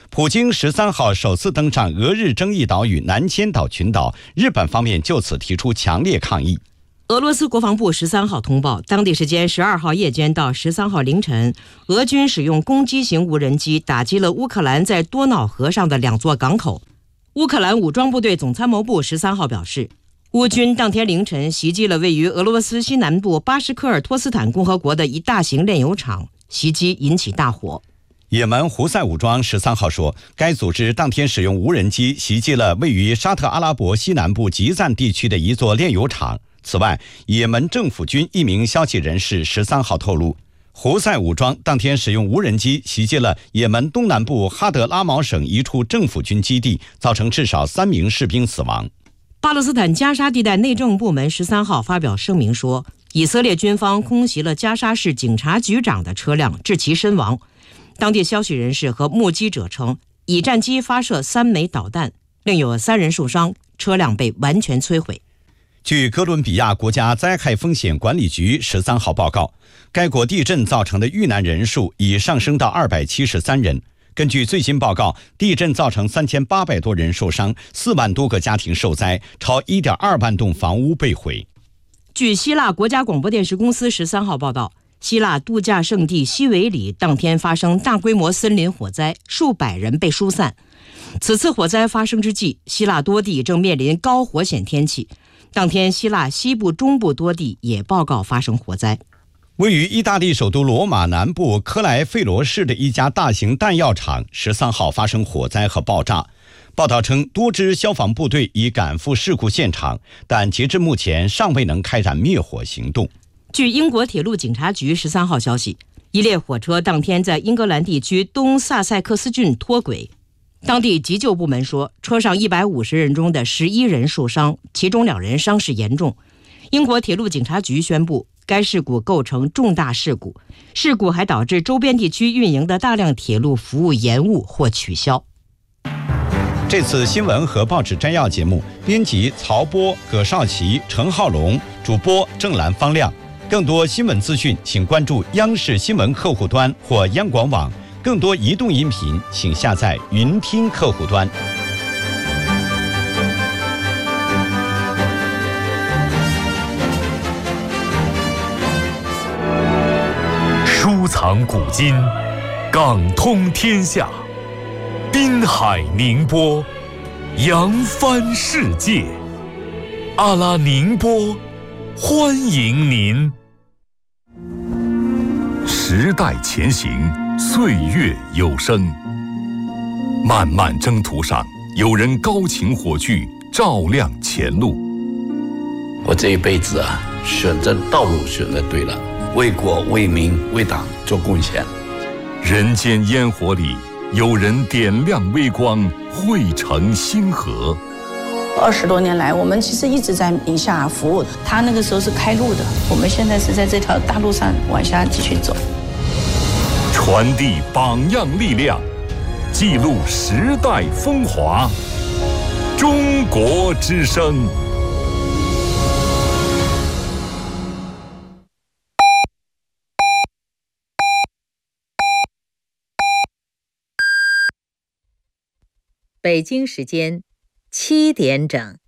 普京13号首次登上俄日争议岛屿南千岛群岛，日本方面就此提出强烈抗议。 俄罗斯国防部13号通报，当地时间12号夜间到13号凌晨，俄军使用攻击型无人机打击了乌克兰在多瑙河上的2座港口。乌克兰武装部队总参谋部13号表示，乌军当天凌晨袭击了位于俄罗斯西南部巴什科尔托斯坦共和国的一大型炼油厂，袭击引起大火。 也门胡塞武装13号说，该组织当天使用无人机袭击了位于沙特阿拉伯西南部吉赞地区的一座炼油厂。此外，也门政府军一名消息人士13号透露，胡塞武装当天使用无人机袭击了也门东南部哈德拉毛省一处政府军基地，造成至少3名士兵死亡。 巴勒斯坦加沙地带内政部门13号发表声明说，以色列军方空袭了加沙市警察局长的车辆，致其身亡。当地消息人士和目击者称，以战机发射3枚导弹，另有3人受伤，车辆被完全摧毁。 据哥伦比亚国家灾害风险管理局13号报告，该国地震造成的遇难人数已上升到273人。根据最新报告，地震造成3800多人受伤，4万多个家庭受灾，超1.2万栋房屋被毁。 据希腊国家广播电视公司13号报道，希腊度假胜地西维里当天发生大规模森林火灾，数百人被疏散。此次火灾发生之际，希腊多地正面临高火险天气。当天，希腊西部、中部多地也报告发生火灾。 位于意大利首都罗马南部科莱费罗市的一家大型弹药厂13号发生火灾和爆炸。报道称，多支消防部队已赶赴事故现场，但截至目前尚未能开展灭火行动。 据英国铁路警察局13号消息，一列火车当天在英格兰地区东萨塞克斯郡脱轨。当地急救部门说，车上150人中的11人受伤，其中2人伤势严重。英国铁路警察局宣布，该事故构成重大事故，事故还导致周边地区运营的大量铁路服务延误或取消。 这次新闻和报纸摘要节目，编辑曹波、葛少奇、陈浩龙，主播郑兰、方亮。更多新闻资讯，请关注央视新闻客户端或央广网。更多移动音频，请下载云听客户端。 收藏古今，港通天下，滨海宁波，扬帆世界。阿拉宁波，欢迎您。时代前行，岁月有声。漫漫征途上，有人高擎火炬，照亮前路。 我这一辈子选择道路选择对了，为国为民为党做贡献。 人间烟火里，有人点亮微光，汇成星河。 20多年来，我们其实一直在宁夏服务。他那个时候是开路的，我们现在是在这条大路上往下继续走。 传递榜样力量，记录时代风华。中国之声。 北京时间7点整。